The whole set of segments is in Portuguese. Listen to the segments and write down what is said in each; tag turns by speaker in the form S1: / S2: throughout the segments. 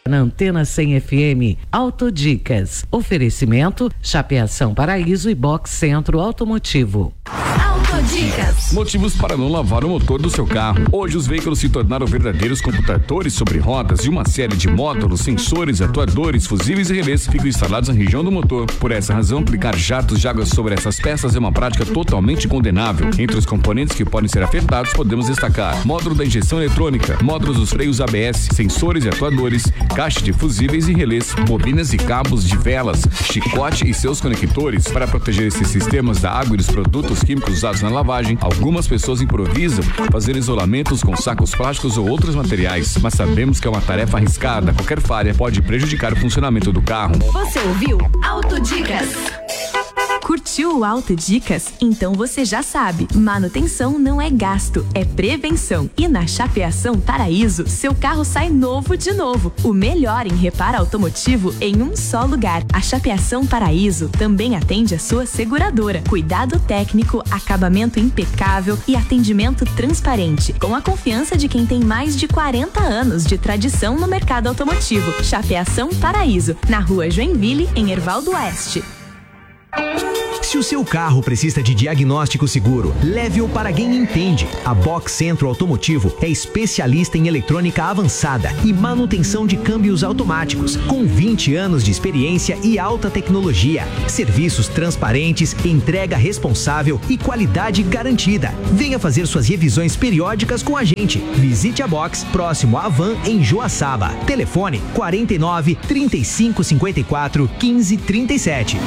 S1: Na Antena 100 FM, Autodicas. Oferecimento, Chapeação Paraíso e Box Centro Automotivo.
S2: Autodicas. Motivos para não lavar o motor do seu carro. Hoje os veículos se tornaram verdadeiros computadores sobre rodas e uma série de módulos, sensores, atuadores, fusíveis e relés ficam instalados na região do motor. Por essa razão, aplicar jatos de água sobre essas peças é uma prática totalmente condenável. Entre os componentes que podem ser afetados, podemos destacar módulo da injeção eletrônica, módulos dos freios ABS, sensores e atuadores, caixa de fusíveis e relés, bobinas e cabos de velas, chicote e seus conectores. Para proteger esses sistemas da água e dos produtos químicos usados na lavagem, algumas pessoas improvisam, fazendo isolamentos com sacos plásticos ou outros materiais, mas sabemos que é uma tarefa arriscada. Qualquer falha pode prejudicar o funcionamento do carro.
S3: Você ouviu Autodicas? Curtiu o Autodicas? Então você já sabe, manutenção não é gasto, é prevenção. E na Chapeação Paraíso, seu carro sai novo de novo. O melhor em reparo automotivo em um só lugar. A Chapeação Paraíso também atende a sua seguradora. Cuidado técnico, acabamento impecável e atendimento transparente. Com a confiança de quem tem mais de 40 anos de tradição no mercado automotivo. Chapeação Paraíso, na Rua Joinville, em Hervaldo Oeste.
S4: Se o seu carro precisa de diagnóstico seguro, leve-o para quem entende. A Box Centro Automotivo é especialista em eletrônica avançada e manutenção de câmbios automáticos, com 20 anos de experiência e alta tecnologia. Serviços transparentes, entrega responsável e qualidade garantida. Venha fazer suas revisões periódicas com a gente. Visite a Box próximo à Van em Joaçaba. Telefone 49 35 54 15 37.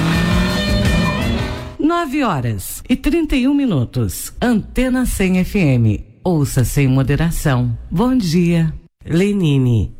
S1: 9h31. Antena 100 FM. Ouça sem moderação. Bom dia. Lenine.